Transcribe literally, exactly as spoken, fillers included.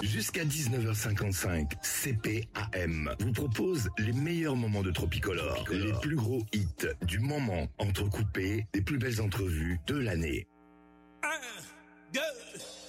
Jusqu'à dix-neuf heures cinquante-cinq, C P A M vous propose les meilleurs moments de Tropicolore. Tropicolore. Les plus gros hits du moment, entrecoupés des plus belles entrevues de l'année. Un, deux...